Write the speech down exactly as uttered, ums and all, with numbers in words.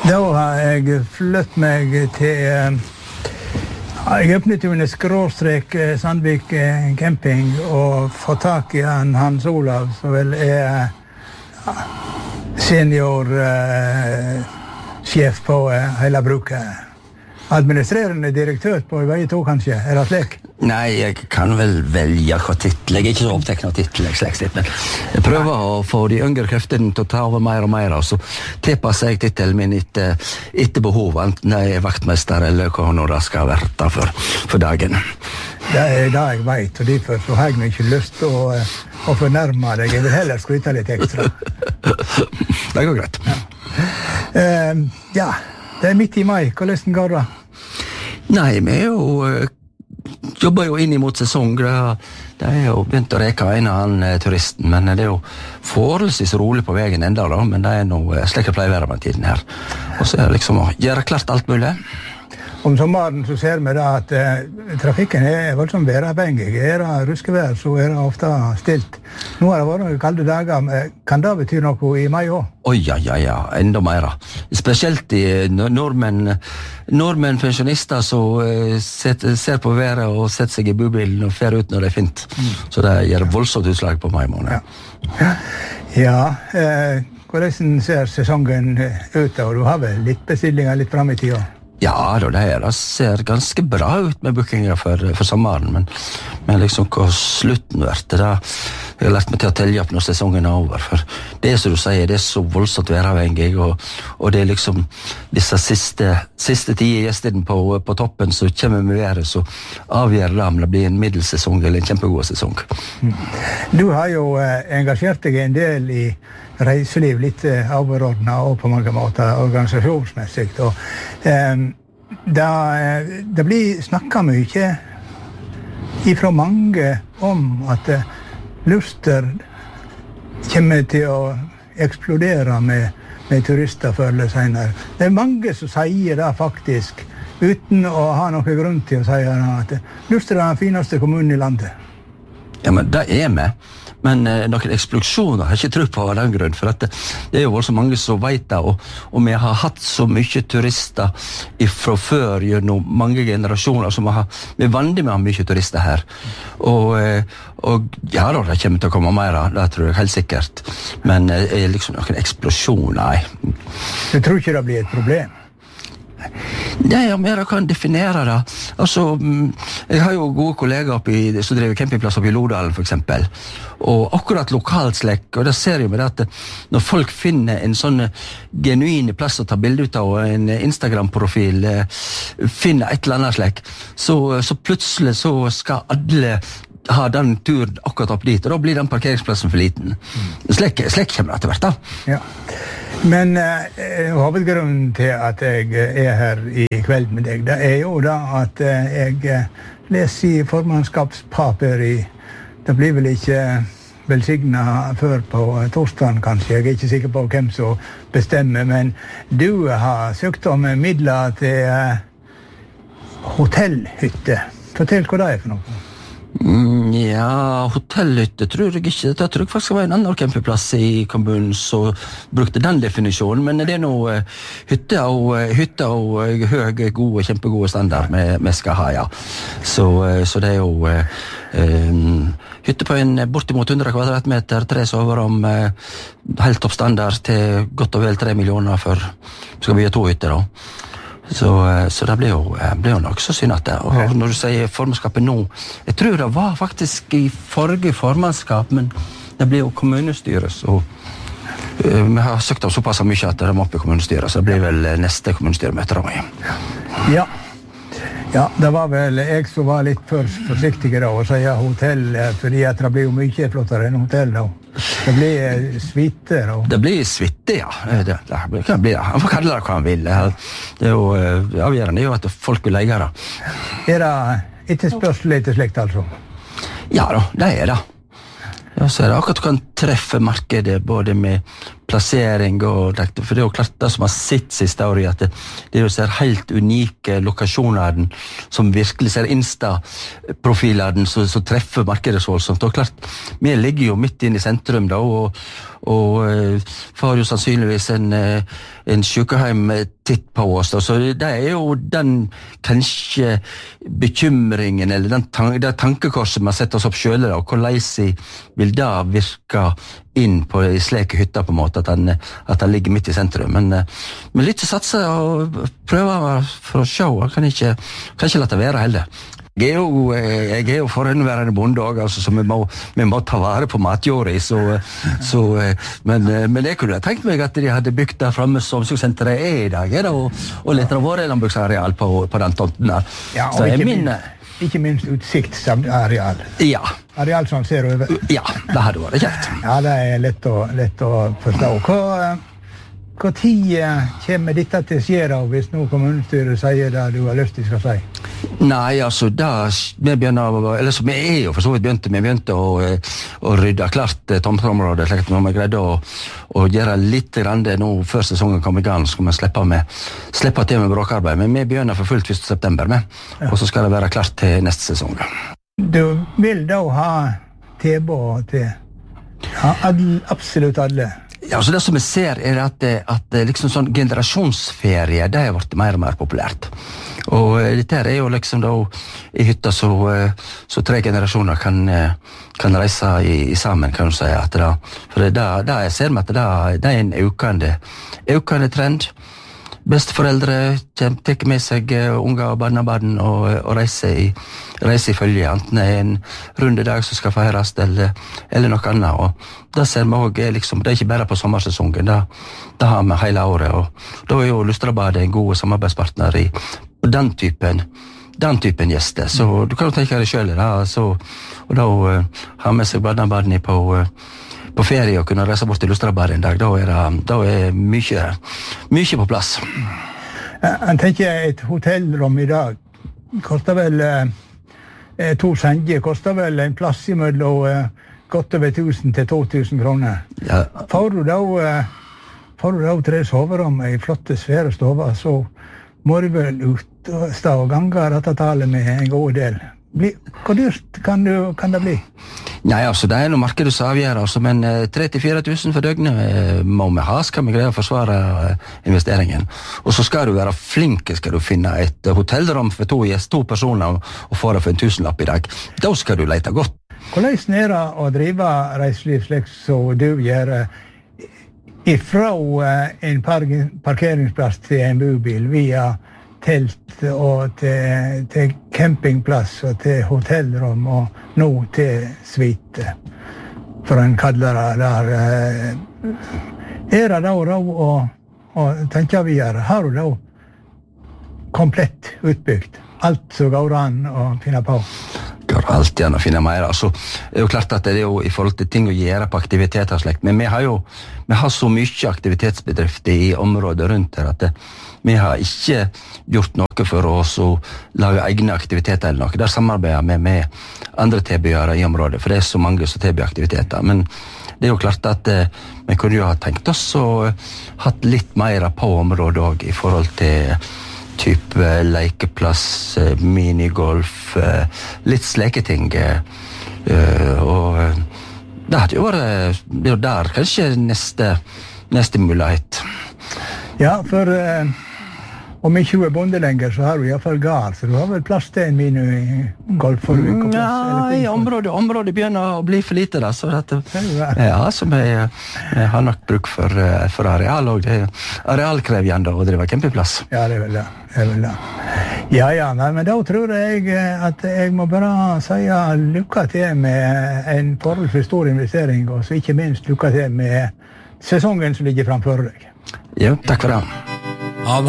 Da har jeg flyttet meg til... Jeg åpnet jo en skråstrek Sandvik camping og fått tak i han Hans Olav, som vel er senior uh, sjef på uh, hele bruket. Administrerende direktør på vei to, kanskje? Er det slik? Nei, jeg kan vel velge hva titel. Jeg er ikke så opptekket av titel, jeg slik sett, men jeg prøver å få de yngre kreftene til å ta over mer og mer, og så tilpasser jeg titelen min etter, etter behov, enten jeg er vaktmester eller hva nå det skal være for, for dagen. Det er det jeg vet, og derfor så har jeg ikke lyst til å, å fornærme deg. Jeg vil heller skryte litt ekstra. Det går greit. Ja. Uh, ja, det er midt i mai. Hvordan går det? Nei, vi er jo... jobber jo inn imot sesong. Det er jo begynt å reke en av han turisten, men det er jo forholdsvis rolig på veien enda da, men det er noe slik jeg pleier å være med tiden her. Og så er det liksom å gjøre klart alt mulig. Om sommeren så ser vi da at eh, trafikken er voldsomt væravhengig. Er det ruskevær, så er det ofte stilt. Nå har det vært kalde dager, men kan det bety noe i mai også? Oi, ja, ja, ja, enda mer. Spesielt i nordmenn, nordmenn pensjonister som uh, ser på været og setter seg i bubilen og fer ut når det er fint. Mm. Så det gjør voldsomt utslag på mai måned. Ja, ja eh, hvordan ser sesongen ut, og du har vel litt bestillinger litt frem i tida? Ja, det, det ser ganske bra ut med bookinger for, for sommeren, men, men liksom hva slutten vært, det jeg har lært meg til å telle opp når sesongen er over, for det som du sier, det er så voldsomt væravhengig, og, og det er liksom disse siste, siste tida gjestene på, på toppen som kommer med været, så avgjør det om det blir en middelsesong eller en kjempegod sesong. Du har jo eh, engasjert deg en del i reiseliv, litt eh, overordnet og på mange måter organisasjonsmessig, og eh, da, det blir snakket mye ifra mange om at eh, Luster kommer til å eksplodere med, med turister før eller senere. Det er mange som sier det faktisk, uten å ha noen grunn til å si at Luster er den fineste kommunen i landet. Ja, men det er vi. Men eh, noen eksplosjoner har jeg ikke tro på av den grunn, for at det, det er jo så mange som vet det, og, og vi har hatt så mye turister fra før gjennom mange generasjoner, som har, vi er vanlige med å ha mye turister her. Og, eh, og ja, da, det kommer til å komme mer, det tror jeg helt sikkert. Men eh, liksom noen eksplosjoner, nei. Du tror ikke det blir et problem? Nei, ja, mer kan definere det. Altså, jeg har jo gode kollegaer oppi, som driver campingplass oppi Lodalen, for eksempel. Og akkurat lokalslekk, og det ser jo med det at når folk finner en sånn genuine plass å ta bilde ut av, og en Instagram-profil, finner et eller annet slekk, så, så plutselig så skal alle ha den turen akkurat opp dit, og da blir den parkeringsplassen for liten. Slik, slik kommer det til hvert da. Ja. Men eh, hovedgrunnen til at jeg er her i kveld med deg, det er jo da at eh, jeg leser i formannskapspapir i, det blir vel ikke velsignet før på torsdagen kanskje, jeg er ikke sikker på hvem som bestemmer, men du har søkt om midler til eh, hotellhytte. Fortell hva det er for noe. Mm, ja, hotellhytte tror jeg ikke. Det tror jeg faktisk var en annen campingplass i kommunen som brukte den definisjonen, men det er noe uh, hytte og, uh, hytte og uh, høy, gode, kjempegode standard vi skal ha, ja. Så, uh, så det er jo uh, um, hytte på en bortimot hundre kvadratmeter, tre soverom, uh, helt topp standard til godt og vel tre millioner for skal vi ha to hytter da. Så, så det blir jo, blir jo nok så synd at det. Og når du sier formannskapet nå, jeg tror det var faktisk i forrige formannskap, men det blir jo kommunestyret, så uh, vi har søkt om såpass mye at det må opp i kommunestyret, så det blir vel neste kommunestyremøte da. Ja. Ja, det var vel jeg som var litt for forsiktig da, å si hotell, fordi at det blir jo mye flottere enn hotell da. Det blir suite da. Det blir suite, ja. Det, det kan bli det. Han får kalle det hva han vil. Det er jo avgjørende, det er jo at folk vil leie det. Er det etterspørsel etter slikt, altså? Ja da, det er det. Ja, så er det akkurat du kan treffer markedet både med plassering og for det er jo klart det som har sitt siste år i at det, det er jo så helt unike lokasjoner som virkelig ser Insta-profiler som, som treffer markedet så voldsomt. Og klart, vi ligger jo midt inn i sentrum da, og, og uh, får jo sannsynligvis en, uh, en sykehjem titt på oss da, så det er jo den kanskje bekymringen eller den tan det tankekorset vi har sett oss opp selv da, og hvordan vil det virke inn på i sleke hytter på en måte, at han, at han ligger midt i sentrum. Men, men litt satse og prøve for å se, han kan ikke, kan ikke la det være heller. Jeg er jo, jeg er jo forhenværende bonde også, altså, så vi må, vi må ta vare på matjorda, så, så, men, men jeg kunne ha tenkt meg at de hadde bygd der fremme som omsorgssenteret er i dag, er det, og, og litt av våre landbruksareal på, på den tomten der. Ja, og ikke, min, minst, ikke minst utsiktsareal. Ja. Areal som ser over. Ja, det hadde vært kjekt. Ja, det er lett å, lett å forstå. Hva, hva tid kommer dette til å skje hvis nå kommunestyret sier det du har lyst til å si? Nei, altså, da, vi begynner, eller så vi er jo for så vidt begynte, vi begynte å, å rydde klart tomteområdet, slik at vi greide å, å gjøre litt grann det nå før sesongen kom i gang, så skal vi slippe, med, slippe til med bråkarbeid, men vi begynner for fullt første september med, ja. Og så skal det være klart til neste sesong. Du vil da ha tilbud til ja, absolutt alle? Ja, så det som vi ser er at, at liksom sånn generasjonsferie, det har vært mer og mer populært. Og dette er jo liksom da i hytta så, så tre generasjoner kan, kan reise i, i sammen, kan du si. At det, for det, det jeg ser med at det, det er en økende, økende trend. Besteforeldre tar med seg unger og barnebarn og, og reiser i, reiser i følge, enten det er en rundedag som skal feires eller, eller noe annet. Og da ser vi også, liksom, det er ikke bare på sommersesongen, da, da har vi hele året. Og da er jo Lustrabadet en god samarbeidspartner i den typen, den typen gjester. Så du kan jo tenke deg selv, da, så, og da uh, har med seg barnebarn på uh, på ferie og kunne reise bort til Lustrabadet en dag, da er det da er mye, mye på plass. Jeg tenker et hotellrom i dag koster vel eh, to senger, koster vel en plass i mellom eh, godt over tusen til to tusen kroner. Ja. Får du da, eh, får du da tre soverom i flotte svære stover, så må du vel ut og stå og gange dette tallet med en god del. Bli, hvor dyrt kan, du, kan det bli? Nei, altså, det er noe markedet som avgjør, altså, men eh, tre til fire tusen for døgnet eh, må vi ha, skal vi greie å forsvare eh, investeringen. Og så skal du være flink, skal du finne et hotellrom for to, to personer og, og få det for en tusenlapp i dag. Da skal du lete godt. Hvordan er det å drive reiseliv slik som du gjør ifra en parkeringsplass til en bobil via telt og til, til campingplass og til hotellrom og nå til suite, for en kaller det der. Er det da råd å, å tenke videre? Har du da komplett utbygd? Alt som går an å finne på? Går alltid an å finne mer. Altså, det er jo klart at det er jo i forhold til ting å gjøre på aktiviteter og slekt, men vi har jo vi har så mye aktivitetsbedrifter i området rundt her at det, vi har ikke gjort noe for oss å lage egne aktiviteter eller noe. Der samarbeider vi med andre tilbydere i området, for det er så mange som tilbyr aktiviteter. Men det er jo klart at eh, vi kunne jo ha tenkt oss og hatt litt mer på området også, i forhold til type lekeplass, minigolf, litt sleketing. Og det hadde jo vært, det er jo der kanskje neste, neste mulighet. Ja, for uh, om ikke du er bonde lenger, så har du i hvert fall gard, så du har vel plass til en minigolf for å plass? Ja, i området, området begynner å bli for lite da, så dette, ja, som jeg, jeg har nok bruk for, for areal, og det er arealkrevjende å drive campingplass. Ja, det er vel det. Det er vel det. Ja, ja, nei, men da tror jeg at jeg må bare si lykke til med en forholdsvis stor investering, og så ikke minst lykke til med sesongen som ligger framfor deg. Ja, takk for det.